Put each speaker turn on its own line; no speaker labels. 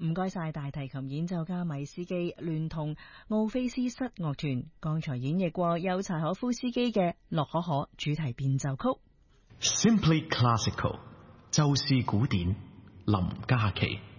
唔該晒大提琴演奏家米斯基聯同奧菲斯室樂團，剛才演繹過由柴可夫斯基嘅《洛可可》主題變奏曲。
Simply Classical， 就是古典，林嘉琪。